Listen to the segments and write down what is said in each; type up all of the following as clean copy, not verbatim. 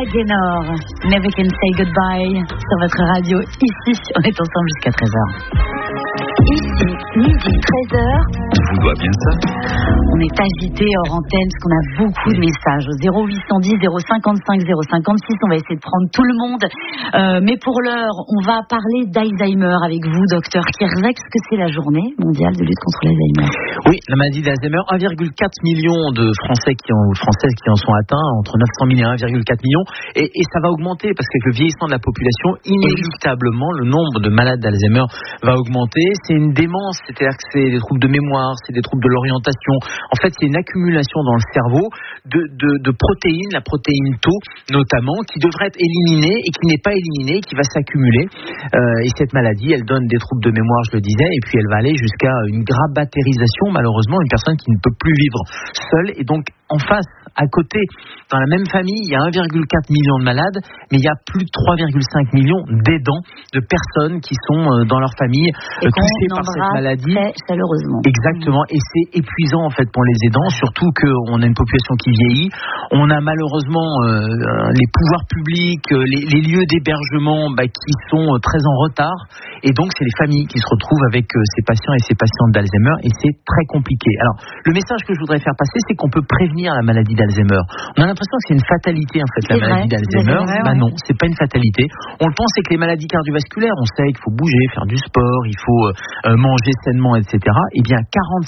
Gaynor, Never Can Say Goodbye sur votre radio. Ici, on est ensemble jusqu'à 13h. Ici, midi 13h. On vous doit bien ça. On est agité hors antenne parce qu'on a beaucoup de messages. 0810 055 056. On va essayer de prendre tout le monde. Mais pour l'heure, on va parler d'Alzheimer avec vous, docteur Kierzek. Est-ce que c'est la journée mondiale de lutte contre l'Alzheimer? Oui, la maladie d'Alzheimer. 1,4 million de Françaises qui en sont atteints, entre 900 000 et 1,4 million. Et ça va augmenter parce qu'avec le vieillissement de la population, inéluctablement, le nombre de malades d'Alzheimer va augmenter. C'est une démence, c'est-à-dire que c'est des troubles de mémoire, c'est des troubles de l'orientation. En fait, c'est une accumulation dans le cerveau de protéines, la protéine Tau notamment, qui devrait être éliminée et qui n'est pas éliminée, qui va s'accumuler. Et cette maladie, elle donne des troubles de mémoire, je le disais, et puis elle va aller jusqu'à une grabatarisation, malheureusement, une personne qui ne peut plus vivre seule. Et donc, en face, à côté, dans la même famille, il y a 1,4 million de malades, mais il y a plus de 3,5 millions d'aidants, de personnes qui sont dans leur famille touchées par cette maladie. Très chaleureusement. Exactement, et c'est épuisant en fait pour les aidants, surtout qu'on a une population qui vieillit. On a malheureusement les pouvoirs publics, les lieux d'hébergement qui sont très en retard, et donc c'est les familles qui se retrouvent avec ces patients et ces patientes d'Alzheimer, et c'est très compliqué. Alors, le message que je voudrais faire passer, c'est qu'on peut prévenir la maladie d'Alzheimer. On a l'impression que c'est une fatalité en fait, la maladie d'Alzheimer. Non, c'est pas une fatalité. On le pense avec les maladies cardiovasculaires. On sait qu'il faut bouger, faire du sport, il faut manger sainement, etc. Eh bien,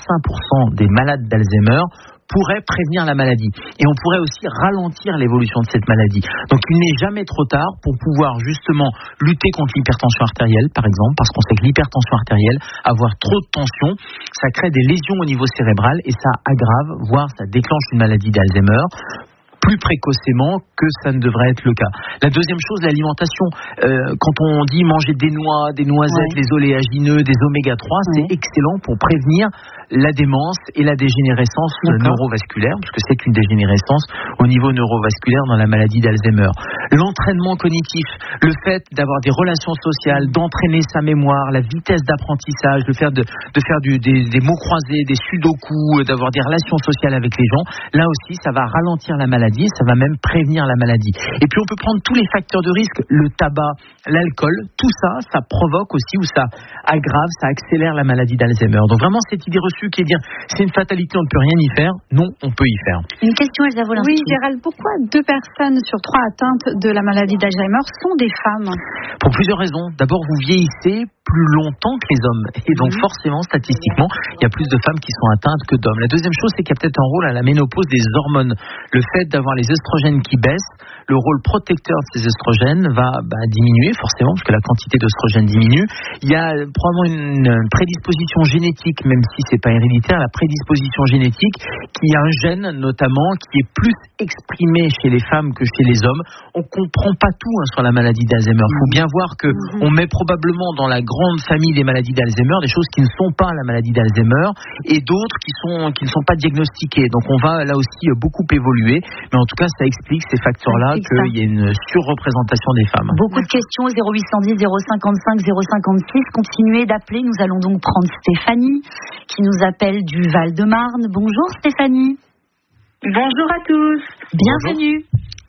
45% des malades d'Alzheimer pourrait prévenir la maladie. Et on pourrait aussi ralentir l'évolution de cette maladie. Donc il n'est jamais trop tard pour pouvoir justement lutter contre l'hypertension artérielle, par exemple, parce qu'on sait que l'hypertension artérielle, avoir trop de tension, ça crée des lésions au niveau cérébral et ça aggrave, voire ça déclenche une maladie d'Alzheimer plus précocement que ça ne devrait être le cas. La deuxième chose, l'alimentation. Quand on dit manger des noix, des noisettes, les oléagineux, des oméga 3, c'est excellent pour prévenir la démence et la dégénérescence neurovasculaire, parce que c'est une dégénérescence au niveau neurovasculaire dans la maladie d'Alzheimer. L'entraînement cognitif, le fait d'avoir des relations sociales, d'entraîner sa mémoire, la vitesse d'apprentissage, de faire des mots croisés, des sudoku, d'avoir des relations sociales avec les gens, là aussi, ça va ralentir la maladie, ça va même prévenir la maladie. Et puis on peut prendre tous les facteurs de risque, le tabac, l'alcool, tout ça, ça provoque aussi ou ça aggrave, ça accélère la maladie d'Alzheimer. Donc vraiment cette idée reçue qui est de dire c'est une fatalité, on ne peut rien y faire. Non, on peut y faire. Une question, Elsa Wolinski. Oui, Gérald, pourquoi 2 personnes sur 3 atteintes de la maladie d'Alzheimer sont des femmes? Pour plusieurs raisons. D'abord, vous vieillissez plus longtemps que les hommes. Et donc forcément, statistiquement, il y a plus de femmes qui sont atteintes que d'hommes. La deuxième chose, c'est qu'il y a peut-être un rôle à la ménopause des hormones. Le fait d'avoir les œstrogènes qui baissent, le rôle protecteur de ces œstrogènes va diminuer forcément, parce que la quantité d'œstrogènes diminue. Il y a probablement une prédisposition génétique, même si c'est pas héréditaire, la prédisposition génétique, qui a un gène notamment qui est plus exprimé chez les femmes que chez les hommes. On comprend pas tout sur la maladie d'Alzheimer. Il faut bien voir que on met probablement dans la grande famille des maladies d'Alzheimer des choses qui ne sont pas la maladie d'Alzheimer et d'autres qui ne sont pas diagnostiquées. Donc on va là aussi beaucoup évoluer, mais en tout cas ça explique ces facteurs-là qu'il y a une surreprésentation des femmes. Beaucoup de questions, 0810 055 056. Continuez d'appeler. Nous allons donc prendre Stéphanie qui nous appelle du Val-de-Marne. Bonjour Stéphanie. Bonjour à tous. Bienvenue.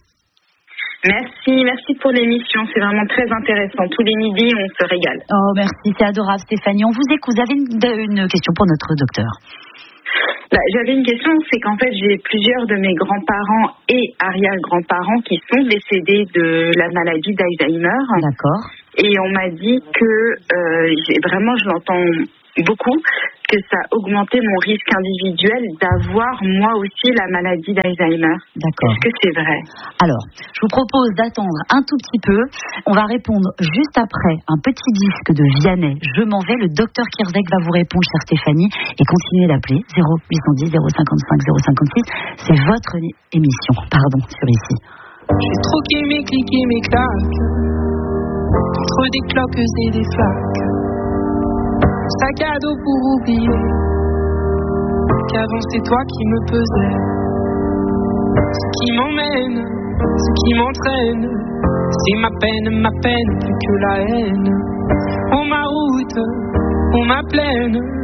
Merci pour l'émission, c'est vraiment très intéressant. Tous les midis, on se régale. Oh, merci, c'est adorable Stéphanie. On vous écoute, vous avez une question pour notre docteur. J'avais une question, c'est qu'en fait, j'ai plusieurs de mes grands-parents et arrière-grands-parents qui sont décédés de la maladie d'Alzheimer. D'accord. Et on m'a dit que, vraiment, je l'entends beaucoup, que ça augmentait mon risque individuel d'avoir moi aussi la maladie d'Alzheimer. D'accord. Est-ce que c'est vrai? Alors, je vous propose d'attendre un tout petit peu. On va répondre juste après un petit disque de Vianney. Je m'en vais. Le docteur Kierzek va vous répondre, chère Stéphanie, et continuez d'appeler 0810 055 056. C'est votre émission, sur ici. J'ai troqué mes clics et mes claques contre des cloques et des flaques. Sac à dos pour oublier qu'avant c'est toi qui me pesais. Ce qui m'emmène, ce qui m'entraîne, c'est ma peine plus que la haine. Oh ma route, oh ma plaine,